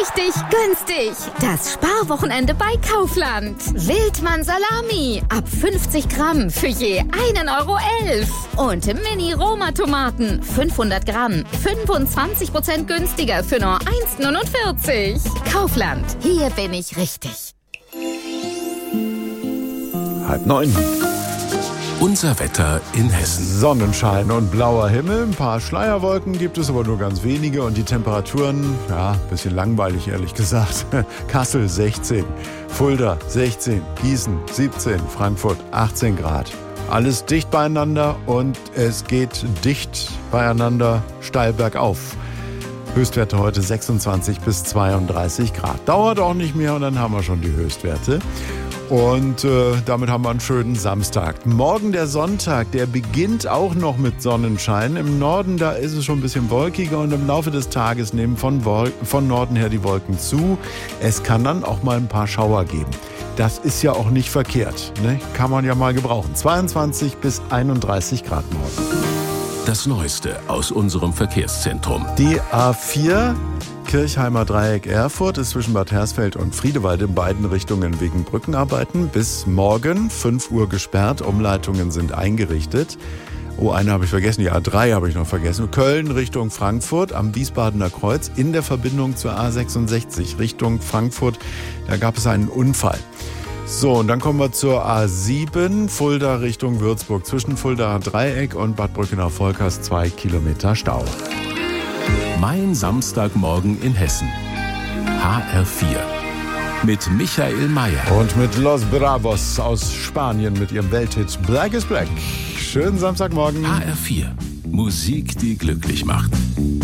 richtig günstig. Das Sparwochenende bei Kaufland. Wildmann Salami ab 50 Gramm für je 1,11 € und Mini-Roma-Tomaten 500 Gramm 25% günstiger für nur 1,49 €. Kaufland, hier bin ich richtig. 8:30. Unser Wetter in Hessen. Sonnenschein und blauer Himmel. Ein paar Schleierwolken gibt es, aber nur ganz wenige. Und die Temperaturen, ja, ein bisschen langweilig, ehrlich gesagt. Kassel 16, Fulda 16, Gießen 17, Frankfurt 18 Grad. Alles dicht beieinander und es geht dicht beieinander steil bergauf. Höchstwerte heute 26 bis 32 Grad. Dauert auch nicht mehr und dann haben wir schon die Höchstwerte. Und damit haben wir einen schönen Samstag. Morgen der Sonntag, der beginnt auch noch mit Sonnenschein. Im Norden, da ist es schon ein bisschen wolkiger und im Laufe des Tages nehmen von Norden her die Wolken zu. Es kann dann auch mal ein paar Schauer geben. Das ist ja auch nicht verkehrt, ne? Kann man ja mal gebrauchen. 22 bis 31 Grad morgen. Das Neueste aus unserem Verkehrszentrum. Die A4 Kirchheimer Dreieck Erfurt ist zwischen Bad Hersfeld und Friedewald in beiden Richtungen wegen Brückenarbeiten bis morgen 5 Uhr gesperrt. Umleitungen sind eingerichtet. Oh, eine habe ich vergessen, die A3 habe ich noch vergessen. Köln Richtung Frankfurt am Wiesbadener Kreuz in der Verbindung zur A66 Richtung Frankfurt. Da gab es einen Unfall. So, und dann kommen wir zur A7, Fulda Richtung Würzburg. Zwischen Fuldaer Dreieck und Bad Brückener-Volkers 2 Kilometer Stau. Mein Samstagmorgen in Hessen. HR4. Mit Michael Mayer. Und mit Los Bravos aus Spanien mit ihrem Welthit Black is Black. Schönen Samstagmorgen. HR4. Musik, die glücklich macht.